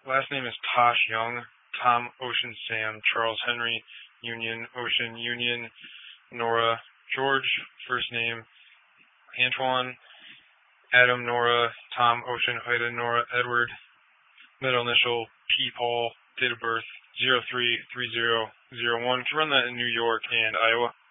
Last name is Tosh Young. Tom, Ocean, Sam, Charles, Henry, Union, Ocean, Union, Nora, George. First name Antoine, Adam, Nora, Tom, Ocean, Ida, Nora, Edward. Middle initial P. Paul. Date of birth 033001. Can run that in New York and Iowa.